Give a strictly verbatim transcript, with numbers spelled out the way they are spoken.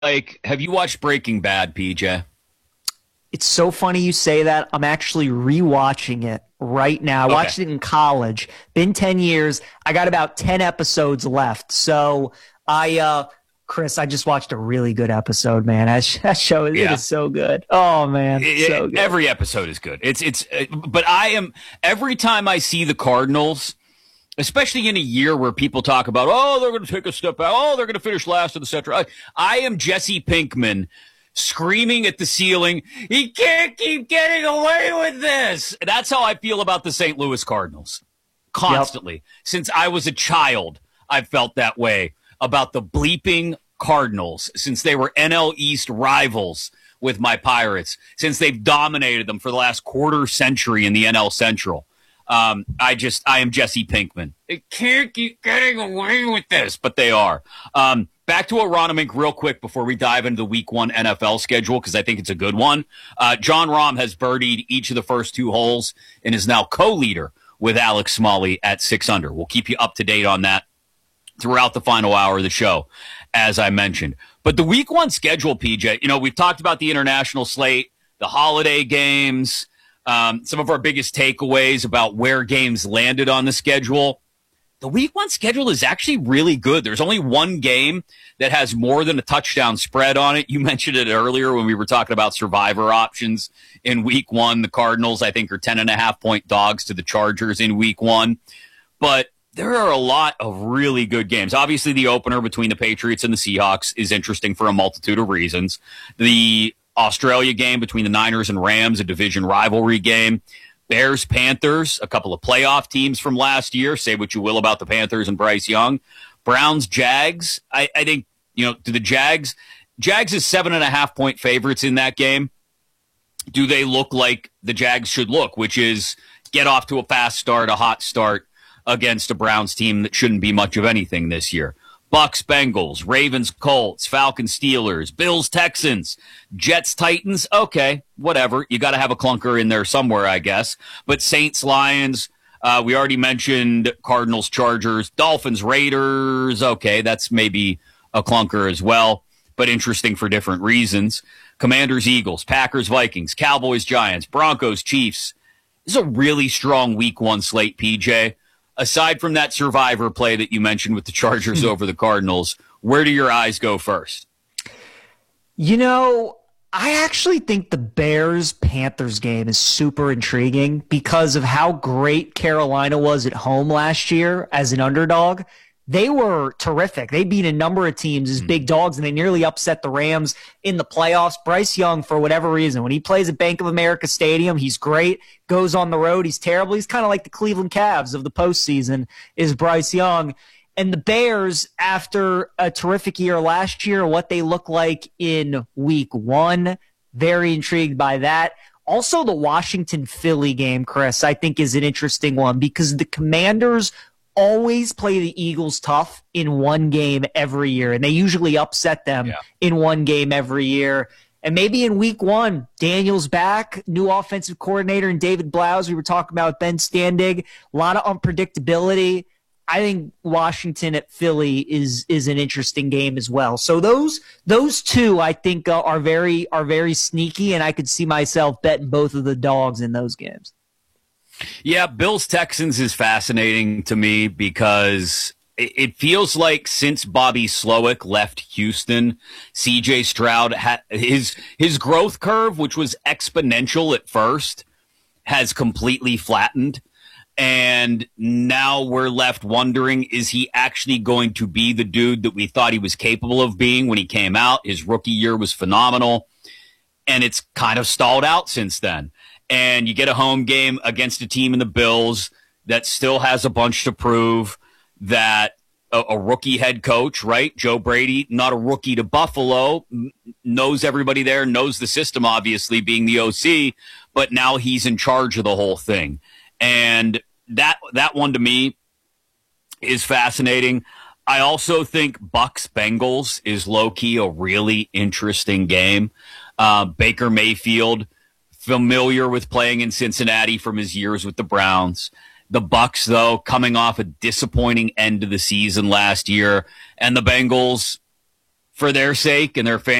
like, have you watched Breaking Bad, P J? It's so funny you say that. I'm actually rewatching it right now. I Okay. watched it in college. Been ten years. I got about ten episodes left. So I, uh, Chris, I just watched a really good episode, man. That, sh- that show, it Yeah. is so good. Oh, man. It- So it- good. every episode is good. It's it's uh, but I am every time I see the Cardinals, especially in a year where people talk about, oh, they're going to take a step back, oh, they're going to finish last in the Central. I, I am Jesse Pinkman screaming at the ceiling, he can't keep getting away with this. That's how I feel about the Saint Louis Cardinals constantly. Since I was a child, I've felt that way about the bleeping Cardinals since they were N L East rivals with my Pirates, since they've dominated them for the last quarter century in the N L Central. Um, I just, I am Jesse Pinkman. They can't keep getting away with this, but they are. Um, back to Aronimink real quick before we dive into the week one N F L schedule, because I think it's a good one. Uh, John Rahm has birdied each of the first two holes and is now co-leader with Alex Smalley at six under. We'll keep you up to date on that throughout the final hour of the show, as I mentioned. But the week one schedule, P J, you know, we've talked about the international slate, the holiday games, um, some of our biggest takeaways about where games landed on the schedule. The week one schedule is actually really good. There's only one game that has more than a touchdown spread on it. You mentioned it earlier when we were talking about survivor options in week one. The Cardinals, I think, are ten and a half point dogs to the Chargers in week one. But there are a lot of really good games. Obviously, the opener between the Patriots and the Seahawks is interesting for a multitude of reasons. The Australia game between the Niners and Rams, a division rivalry game. Bears, Panthers, a couple of playoff teams from last year. Say what you will about the Panthers and Bryce Young. Browns, Jags. I, I think, you know, do the Jags, Jags is seven and a half point favorites in that game. Do they look like the Jags should look, which is get off to a fast start, a hot start against a Browns team that shouldn't be much of anything this year? Bucks, Bengals, Ravens, Colts, Falcons, Steelers, Bills, Texans, Jets, Titans. Okay, whatever. You got to have a clunker in there somewhere, I guess. But Saints, Lions, uh, we already mentioned Cardinals, Chargers, Dolphins, Raiders. Okay, that's maybe a clunker as well, but interesting for different reasons. Commanders, Eagles, Packers, Vikings, Cowboys, Giants, Broncos, Chiefs. This is a really strong week one slate, P J. Aside from that survivor play that you mentioned with the Chargers over the Cardinals, where do your eyes go first? You know, I actually think the Bears-Panthers game is super intriguing because of how great Carolina was at home last year as an underdog. They were terrific. They beat a number of teams as big dogs, and they nearly upset the Rams in the playoffs. Bryce Young, for whatever reason, when he plays at Bank of America Stadium, he's great. Goes on the road, he's terrible. He's kind of like the Cleveland Cavs of the postseason is Bryce Young. And the Bears, after a terrific year last year, what they look like in week one, very intrigued by that. Also, the Washington-Philly game, Chris, I think is an interesting one because the Commanders always play the Eagles tough in one game every year, and they usually upset them Yeah. in one game every year. And maybe in week one, Daniel's back, new offensive coordinator, and David Blouse. We were talking about Ben Standig, a lot of unpredictability. I think Washington at Philly is is an interesting game as well. So those those two, I think, uh, are very are very sneaky, and I could see myself betting both of the dogs in those games. Yeah, Bills Texans is fascinating to me because it, it feels like since Bobby Slowick left Houston, C J Stroud ha- his his growth curve, which was exponential at first, has completely flattened. And now we're left wondering, is he actually going to be the dude that we thought he was capable of being when he came out? His rookie year was phenomenal, and it's kind of stalled out since then. And you get a home game against a team in the Bills that still has a bunch to prove, that a, a rookie head coach, right? Joe Brady, not a rookie to Buffalo, knows everybody there, knows the system, obviously, being the O C, but now he's in charge of the whole thing. And that that one to me is fascinating. I also think Bucks Bengals is low-key a really interesting game. Uh, Baker Mayfield, familiar with playing in Cincinnati from his years with the Browns. The Bucks, though, coming off a disappointing end to the season last year, and the Bengals for their sake and their fans.